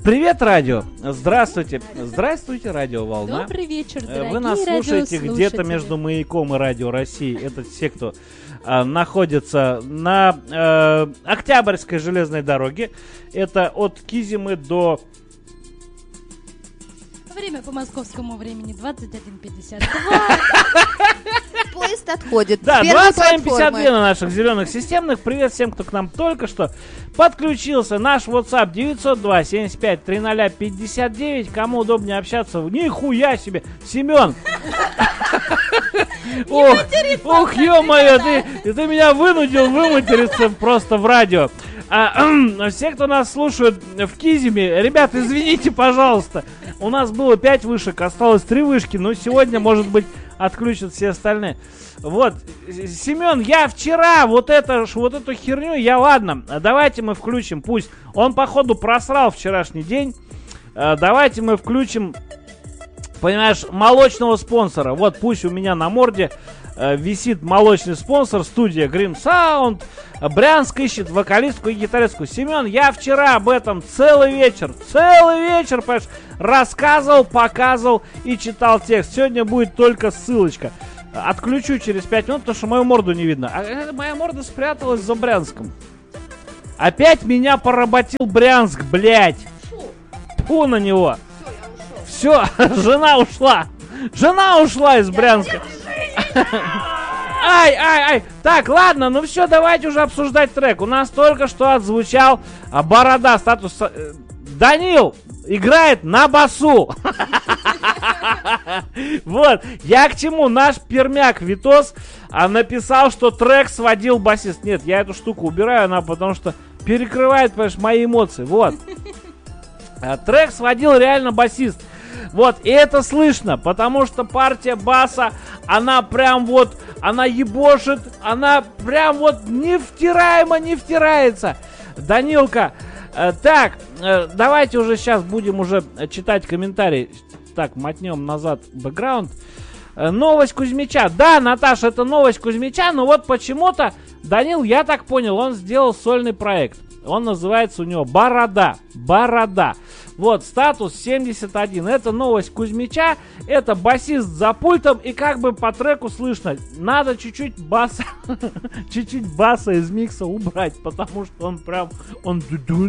Привет, радио! Здравствуйте! Здравствуйте, радио Волна. Добрый вечер, дорогие Вы нас слушаете радиослушатели. где-то между Маяком и Радио России. Это те, кто находится на Октябрьской железной дороге. Это от Кизимы до... Время по московскому времени 21:52. Поезд отходит. Да, Первой 21:52 платформы. на наших зеленых системных. Привет всем, кто к нам только что подключился. Наш WhatsApp 902-75-30-59. Кому удобнее общаться? Нихуя себе! Семен! Ох, ё-моё, ты меня вынудил выматериться просто в радио. Все, кто нас слушает в Кизиме, ребят, извините, пожалуйста. У нас было 5 вышек, осталось 3 вышки, но сегодня, может быть, отключат все остальные. Вот, Семен, я вчера вот эту херню, ладно, давайте мы включим, пусть. Он, походу, просрал вчерашний день. Давайте мы включим, понимаешь, молочного спонсора. Вот, пусть у меня на морде висит молочный спонсор, студия Grim Sound. Брянск ищет вокалистку и гитаристку. Семен, я вчера об этом целый вечер, понимаешь, рассказывал, показывал и читал текст. Сегодня будет только ссылочка. Отключу через 5 минут, потому что мою морду не видно. А моя морда спряталась за Брянском. Опять меня поработил Брянск, блядь. Фу на него. Все, жена ушла. Жена ушла из Брянска. Ай. Так, ладно, ну все, давайте уже обсуждать трек. У нас только что отзвучал Борода, статус... Данил играет на басу. Вот, я к чему? Наш пермяк Витос написал, что трек сводил басист. Нет, я эту штуку убираю, она потому что перекрывает, понимаешь, мои эмоции. Вот. Трек сводил реально басист. Вот, и это слышно, потому что партия баса, она прям вот, она ебошит, она прям вот не втирается. Данилка, так, давайте уже сейчас будем уже читать комментарии. Так, мотнем назад бэкграунд. Новость Кузьмича. Да, Наташа, это новость Кузьмича, но вот почему-то Данил, я так понял, он сделал сольный проект. Он называется у него Борода. Вот, статус 71. Это новость Кузьмича. Это басист за пультом. И как бы по треку слышно. Надо чуть-чуть баса из микса убрать. Потому что он прям... Он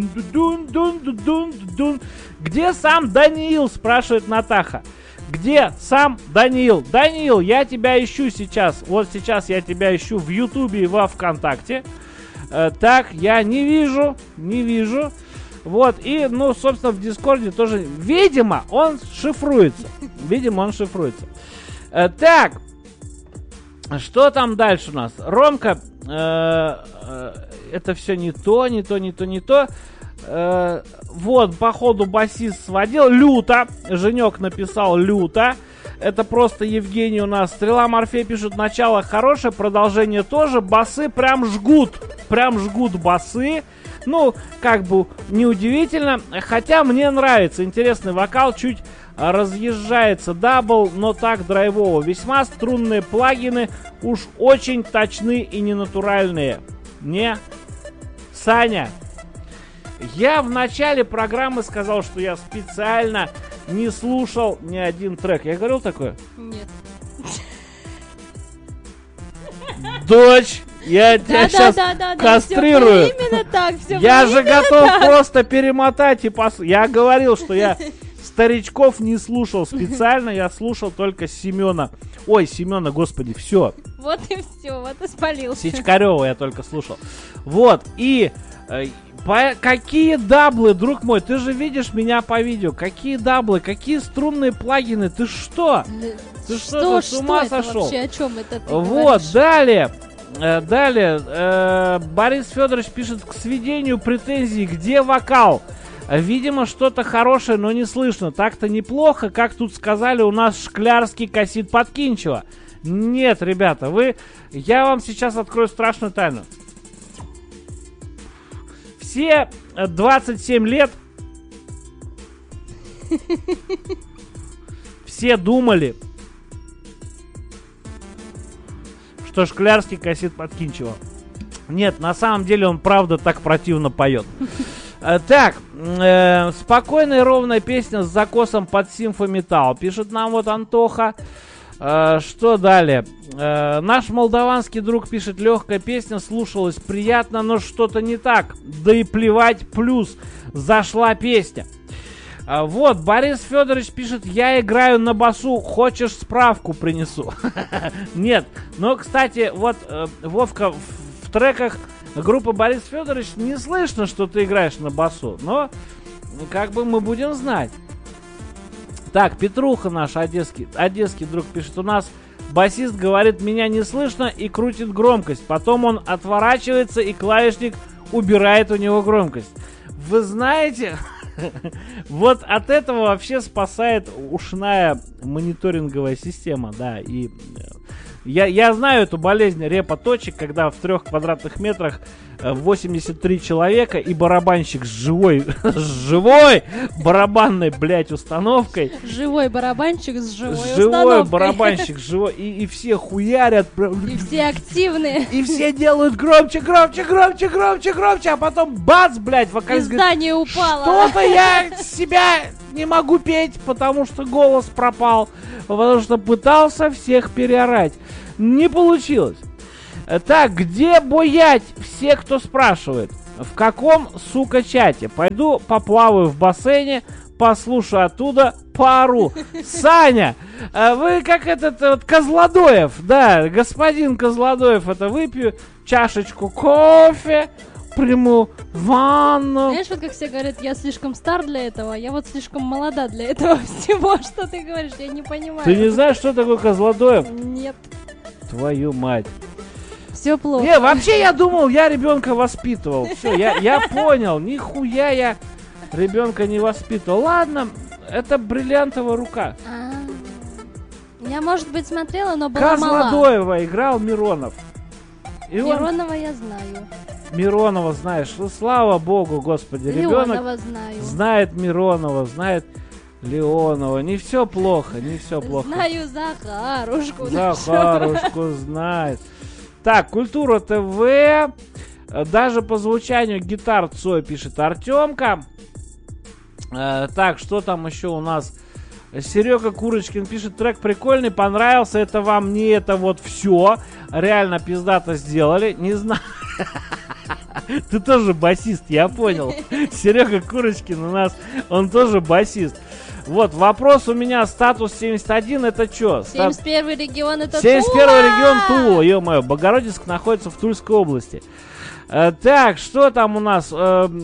дудун. Где сам Даниил? Спрашивает Натаха. Где сам Даниил? Даниил, я тебя ищу сейчас. Вот сейчас я тебя ищу в Ютубе и во Вконтакте. Так, я не вижу. Вот, и, ну, собственно, в Дискорде тоже, видимо, он шифруется. Так, что там дальше у нас? Ромка, это все не то. Вот, походу, басист сводил. Люто, Женек написал люто. Это просто Евгений у нас. Стрела Морфей пишет, начало хорошее, продолжение тоже. Басы прям жгут басы. Ну, как бы неудивительно. Хотя мне нравится. Интересный вокал. Чуть разъезжается дабл, но так драйвово. Весьма струнные плагины. Уж очень точны и ненатуральные. Не? Саня, я в начале программы сказал, что я специально не слушал ни один трек. Я говорил такое? Нет. Дочь, я тебя сейчас кастрирую. Всё именно так, я же готов просто перемотать и Я говорил, что я старичков не слушал специально, я слушал только Семена. Ой, Семена, господи, все. Вот и все, вот и спалился. Сичкарева я только слушал. Вот, и... Какие даблы, друг мой, ты же видишь меня по видео. Какие даблы, какие струнные плагины, ты что? Ты что, ты с ума сошел? Вообще, о чем это ты вот, говоришь? далее, Борис Федорович пишет, к сведению претензий, где вокал? Видимо, что-то хорошее, но не слышно. Так-то неплохо, как тут сказали, у нас Шклярский косит Подкинчева. Нет, ребята, я вам сейчас открою страшную тайну. Все 27 лет все думали, что Шклярский косит Подкинчева. Нет, на самом деле он правда так противно поет. Так, спокойная ровная песня с закосом под симфометалл, пишет нам вот Антоха. Что далее? Наш молдаванский друг пишет: легкая песня, слушалась приятно, но что-то не так. Да и плевать, плюс зашла песня. Вот, Борис Федорович пишет: я играю на басу, хочешь справку принесу? Нет, но, кстати, вот, Вовка, в треках группы Борис Федорович не слышно, что ты играешь на басу, но как бы мы будем знать. Так, Петруха наш одесский друг пишет: у нас басист говорит, меня не слышно, и крутит громкость. Потом он отворачивается, и клавишник убирает у него громкость. Вы знаете, вот от этого вообще спасает ушная мониторинговая система, да, и я знаю эту болезнь репа-точек, когда в 3 квадратных метрах 83 человека и барабанщик с живой барабанной, блядь, установкой. Живой барабанщик с живой Живой установкой. барабанщик, живой, и все хуярят. И все активные. И все делают громче, а потом бац, блядь, И вокалист говорит: здание упало. что-то я себя не могу петь, потому что голос пропал, потому что пытался всех переорать. Не получилось. Так, где буять? Все, кто спрашивает. В каком, сука, чате? Пойду поплаваю в бассейне, послушаю оттуда, поору. Саня, вы как этот вот Козлодоев, да, господин Козлодоев, это выпью чашечку кофе, приму ванну. Знаешь, вот как все говорят, я слишком стар для этого, я вот слишком молода для этого всего, что ты говоришь, я не понимаю. Ты не знаешь, что такое Козлодоев? Нет, Твою мать. все плохо. Не, вообще я думал, я ребенка воспитывал. Все, я понял, нихуя я ребенка не воспитывал. Ладно, это бриллиантовая рука. Я, может быть, смотрела, но была мала. Козлодоева играл Миронов. И он... Миронова я знаю. Миронова знаешь. Ну, слава богу, господи. Ребенок Леонова знаю. знает Миронова, знает Леонова. Не все плохо, не все плохо. Знаю Захарушку. Захарушку знает. Так, Культура ТВ. Даже по звучанию гитар Цой, пишет Артемка. Так, что там еще у нас? Серега Курочкин пишет: трек прикольный, понравился. Это вам не это вот все. Реально пиздато сделали. Не знаю. Ты тоже басист, я понял. Серега Курочкин у нас, он тоже басист. Вот, вопрос у меня, статус 71, это что? 71-й регион, это 71-й Тула! регион Тула, ё-моё, Богородицк находится в Тульской области. Так, что там у нас?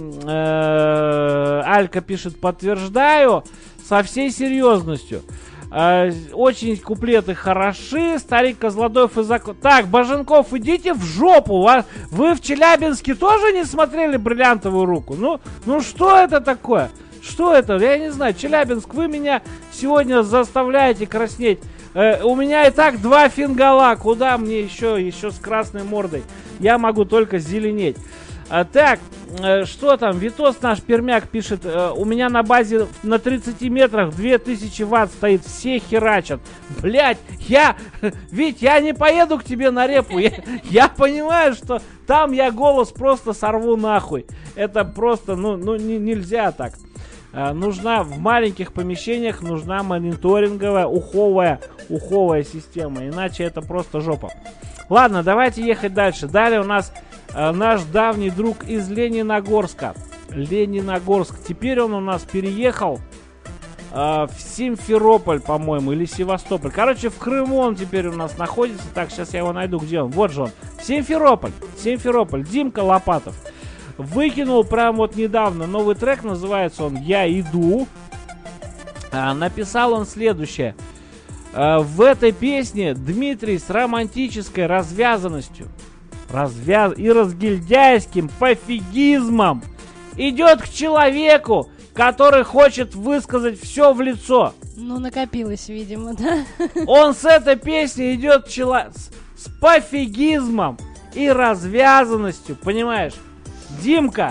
Алька пишет: подтверждаю, со всей серьезностью. Очень куплеты хороши. Старик Козлодоев из окна. Так, Боженков, идите в жопу. Вы в Челябинске тоже не смотрели «Бриллиантовую руку»? Ну что это такое? Что это? Я не знаю. Челябинск, вы меня сегодня заставляете краснеть. У меня и так 2 фингала. Куда мне еще с красной мордой? Я могу только зеленеть. Так, что там? Витос наш пермяк пишет: у меня на базе на 30 метрах 2000 ватт стоит, все херачат. Блять, Вить, я не поеду к тебе на репу. Я понимаю, что там я голос просто сорву нахуй. Это просто, нельзя так. Нужна в маленьких помещениях, нужна мониторинговая, уховая система. Иначе это просто жопа. Ладно, давайте ехать дальше. Далее у нас наш давний друг из Лениногорска. Лениногорск. Теперь он у нас переехал в Симферополь, по-моему, или Севастополь. Короче, в Крыму он теперь у нас находится. Так, сейчас я его найду. Где он? Вот же он. Симферополь. Димка Лопатов. Выкинул прям вот недавно новый трек. Называется он «Я иду». Написал он следующее. В этой песне Дмитрий с романтической развязанностью и разгильдяйским пофигизмом идет к человеку, который хочет высказать все в лицо. Ну, накопилось, видимо, да? Он с этой песней идет с пофигизмом и развязанностью, понимаешь? Димка,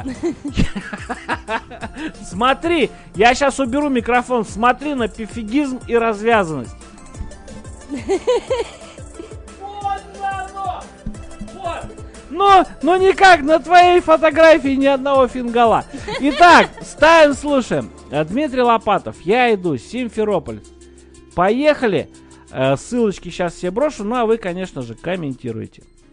смотри, я сейчас уберу микрофон, смотри на пофигизм и развязанность. Вот оно! Вот! Но никак на твоей фотографии ни одного фингала. Итак, ставим, слушаем. Дмитрий Лопатов, я иду, Симферополь. Поехали. Ссылочки сейчас все брошу, ну а вы, конечно же, комментируйте.